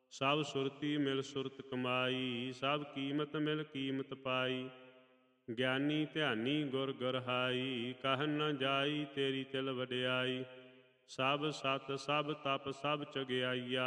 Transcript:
ਸਭ ਸੁਰਤੀ ਮਿਲ ਸੁਰਤ ਕਮਾਈ, ਸਭ ਕੀਮਤ ਮਿਲ ਕੀਮਤ ਪਾਈ। ਗਿਆਨੀ ਧਿਆਨੀ ਗੁਰ ਗਰਹਾਈ, ਕਹਿ ਨ ਜਾਈ ਤੇਰੀ ਤਿਲ ਵਡਿਆਈ। ਸਭ ਸਤ ਸਭ ਤਪ ਸਭ ਚਗਿਆਈਆ,